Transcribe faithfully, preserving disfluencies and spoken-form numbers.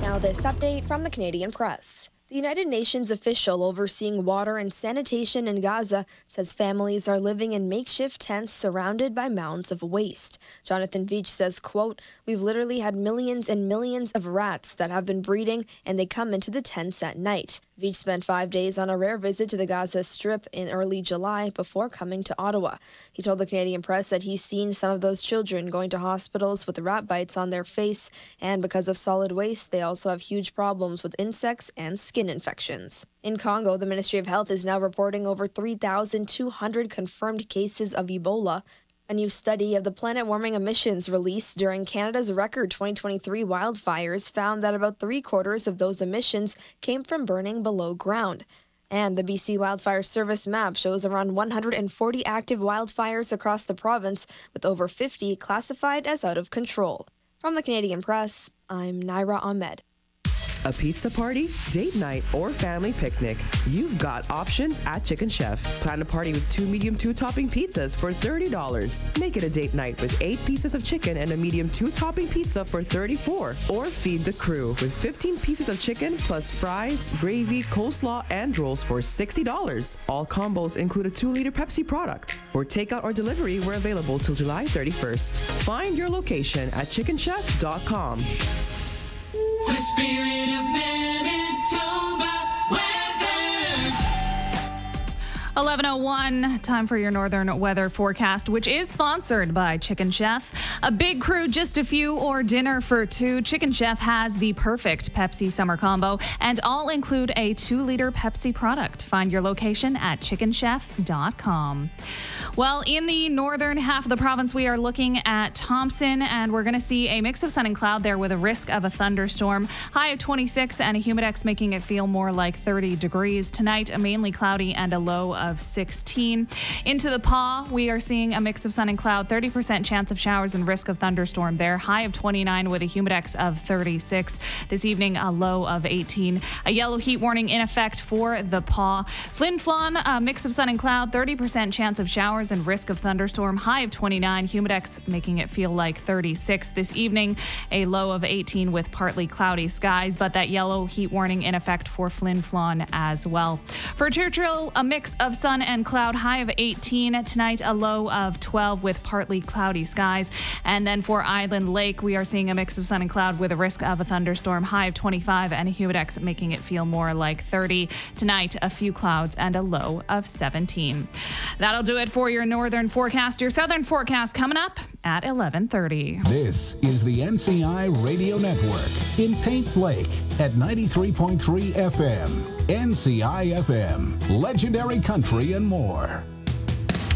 Now this update from the Canadian Press. The United Nations official overseeing water and sanitation in Gaza says families are living in makeshift tents surrounded by mounds of waste. Jonathan Veitch says, quote, "We've literally had millions and millions of rats that have been breeding, and they come into the tents at night." Veitch spent five days on a rare visit to the Gaza Strip in early July before coming to Ottawa. He told the Canadian Press that he's seen some of those children going to hospitals with rat bites on their face, and because of solid waste, they also have huge problems with insects and skin infections. In Congo, the Ministry of Health is now reporting over three thousand two hundred confirmed cases of Ebola. A new study of the planet-warming emissions released during Canada's record twenty twenty-three wildfires found that about three-quarters of those emissions came from burning below ground. And the B C Wildfire Service map shows around one hundred forty active wildfires across the province, with over fifty classified as out of control. From the Canadian Press, I'm Naira Ahmed. A pizza party, date night, or family picnic, you've got options at Chicken Chef. Plan a party with two medium two-topping pizzas for thirty dollars. Make it a date night with eight pieces of chicken and a medium two-topping pizza for thirty-four dollars. Or feed the crew with fifteen pieces of chicken plus fries, gravy, coleslaw, and rolls for sixty dollars. All combos include a two-liter Pepsi product. For takeout or delivery, we're available till July thirty-first. Find your location at chicken chef dot com. The spirit of Manitoba weather. eleven oh one, time for your northern weather forecast, which is sponsored by Chicken Chef. A big crew, just a few, or dinner for two. Chicken Chef has the perfect Pepsi summer combo, and all include a two-liter Pepsi product. Find your location at chicken chef dot com. Well, in the northern half of the province, we are looking at Thompson, and we're going to see a mix of sun and cloud there with a risk of a thunderstorm. High of twenty-six and a humidex making it feel more like thirty degrees. Tonight, mainly cloudy and a low of sixteen. Into the Paw, we are seeing a mix of sun and cloud, thirty percent chance of showers and risk of thunderstorm there. High of twenty-nine with a humidex of thirty-six. This evening, a low of eighteen. A yellow heat warning in effect for the Paw. Flin Flon, a mix of sun and cloud, thirty percent chance of showers and risk of thunderstorm. High of twenty-nine, humidex making it feel like thirty-six. This evening, a low of eighteen with partly cloudy skies, but that yellow heat warning in effect for Flin Flon as well. For Churchill, a mix of sun and cloud, high of eighteen. Tonight, a low of twelve with partly cloudy skies. And then for Island Lake, we are seeing a mix of sun and cloud with a risk of a thunderstorm, high of twenty-five and a humidex making it feel more like thirty. Tonight, a few clouds and a low of seventeen. That'll do it for your northern forecast. Your southern forecast coming up at eleven thirty. This is the N C I Radio Network in Paint Lake at ninety-three point three F M. N C I F M, legendary country and more.